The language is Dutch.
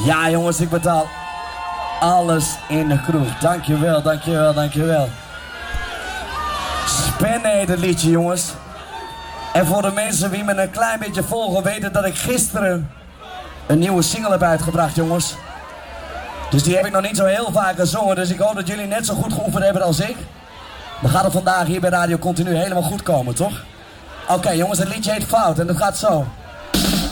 Ja jongens, ik betaal alles in de kroeg. Dankjewel, dankjewel, dankjewel. Spenne heet het liedje jongens. En voor de mensen die me een klein beetje volgen weten dat ik gisteren een nieuwe single heb uitgebracht jongens. Dus die heb ik nog niet zo heel vaak gezongen. Dus ik hoop dat jullie net zo goed geoefend hebben als ik. Dan gaat het vandaag hier bij Radio Continu helemaal goed komen, toch? Oké, jongens, het liedje heet Fout en dat gaat zo.